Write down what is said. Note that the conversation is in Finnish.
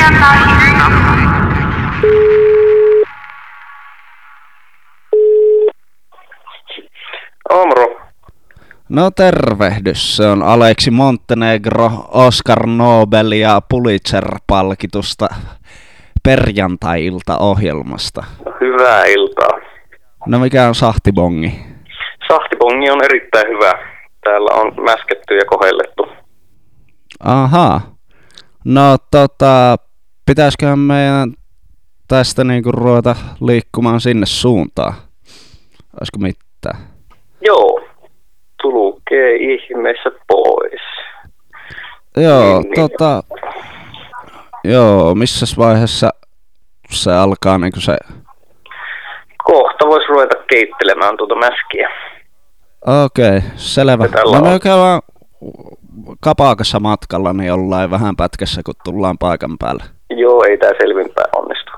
Omro. No tervehdys, se on Aleksi Montenegro, Oscar Nobel ja Pulitzer-palkitusta perjantai-iltaohjelmasta. No, hyvää iltaa. No mikä on sahtibongi? Sahtibongi on erittäin hyvä. Täällä on mäsketty ja kohellettu. Ahaa. No pitäisiköhän meidän tästä niinku ruveta liikkumaan sinne suuntaan? Olisiko mitään? Joo. Tulkee ihmeessä pois. Joo, niin. Joo, missäs vaiheessa se alkaa niinku se... Kohta vois ruveta keittelemään tuota mäskiä. Okei, selvä. No me käydään kapaakassa matkalla, niin jollain vähän pätkässä, kun tullaan paikan päälle. Joo, ei tää selvinpäin onnistu.